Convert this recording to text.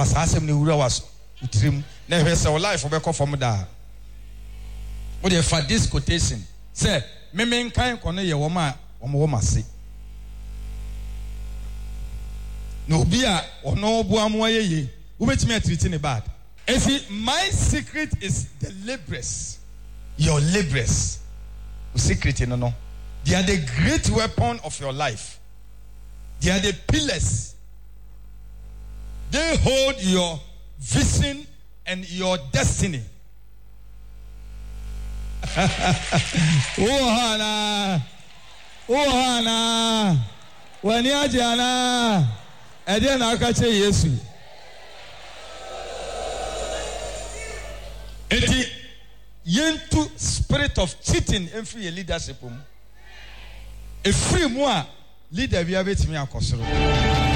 fasasem ne wura was utrim na hwe se life obekọ from da wo dey for this quotation say me kan kono ye wo ma wo mase no obi a ono bu amo ayeye wo betimi atreat ne bad. And see, my secret is the laborers. Your laborers. Secret, no. They are the great weapon of your life. They are the pillars. They hold your vision and your destiny. Ohana. When you are Jana, and then I catch Yesu. Eti yentu spirit of cheating in free leadership. A free moi leader we have it me akosoro.